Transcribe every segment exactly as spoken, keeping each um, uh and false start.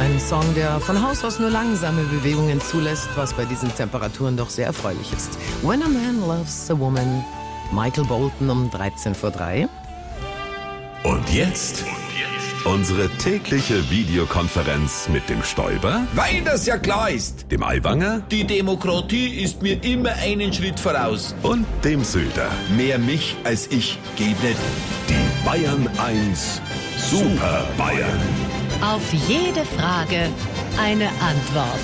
Ein Song, der von Haus aus nur langsame Bewegungen zulässt, was bei diesen Temperaturen doch sehr erfreulich ist. When a Man Loves a Woman, Michael Bolton um dreizehn vor drei. Und jetzt unsere tägliche Videokonferenz mit dem Stoiber, Weil das ja klar ist. dem Aiwanger Die Demokratie ist mir immer einen Schritt voraus. und dem Söder. Mehr mich als ich geht nicht. Die Bayern eins Super Bayern. Auf jede Frage eine Antwort.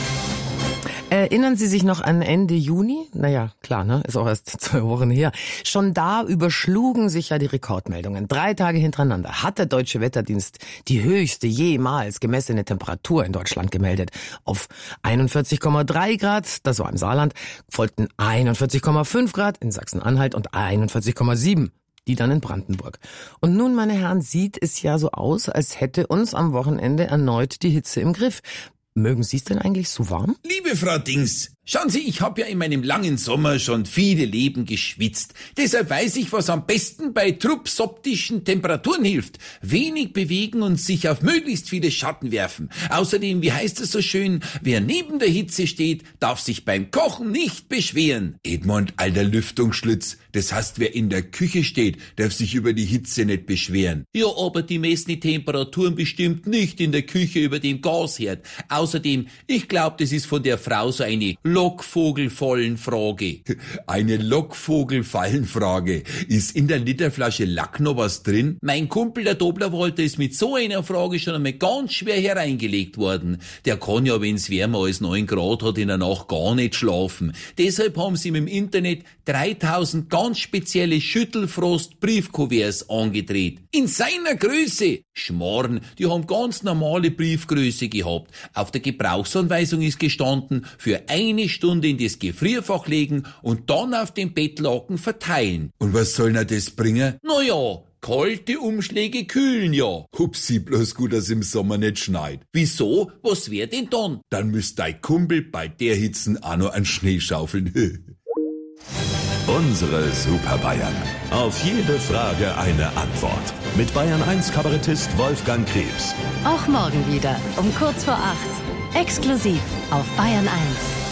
Erinnern Sie sich noch an Ende Juni? Naja, klar, ne? Ist auch erst zwei Wochen her. Schon da überschlugen sich ja die Rekordmeldungen. Drei Tage hintereinander hat der Deutsche Wetterdienst die höchste jemals gemessene Temperatur in Deutschland gemeldet. Auf einundvierzig Komma drei Grad, das war im Saarland, folgten einundvierzig Komma fünf Grad in Sachsen-Anhalt und einundvierzig Komma sieben. Die dann in Brandenburg. Und nun, meine Herren, sieht es ja so aus, als hätte uns am Wochenende erneut die Hitze im Griff. Mögen Sie es denn eigentlich so warm? Liebe Frau Dings, schauen Sie, ich habe ja in meinem langen Sommer schon viele Leben geschwitzt. Deshalb weiß ich, was am besten bei trupsoptischen Temperaturen hilft. Wenig bewegen und sich auf möglichst viele Schatten werfen. Außerdem, wie heißt es so schön, wer neben der Hitze steht, darf sich beim Kochen nicht beschweren. Edmund, alter Lüftungsschlitz, das heißt, wer in der Küche steht, darf sich über die Hitze nicht beschweren. Ja, aber die messen die Temperaturen bestimmt nicht in der Küche über dem Gasherd. Außerdem, ich glaube, das ist von der Frau so eine Lockvogelfallenfrage. Eine Lockvogelfallenfrage. Ist in der Literflasche Lack noch was drin? Mein Kumpel, der Doblerwalter, ist mit so einer Frage schon einmal ganz schwer hereingelegt worden. Der kann ja, wenn's wärmer als neun Grad hat, in der Nacht gar nicht schlafen. Deshalb haben sie ihm im Internet dreitausend ganz spezielle Schüttelfrost-Briefkuverts angedreht. In seiner Größe. Schmarrn, die haben ganz normale Briefgröße gehabt. Auf der Gebrauchsanweisung ist gestanden, für eine Stunde in das Gefrierfach legen und dann auf dem Bettlaken verteilen. Und was soll denn das bringen? Naja, kalte Umschläge kühlen ja. Hupsi, bloß gut, dass im Sommer nicht schneit. Wieso? Was wär denn dann? Dann müsst dein Kumpel bei der Hitzen auch noch einen Schnee schaufeln. Unsere Super Bayern. Auf jede Frage eine Antwort. Mit Bayern eins Kabarettist Wolfgang Krebs. Auch morgen wieder um kurz vor acht. Exklusiv auf Bayern eins.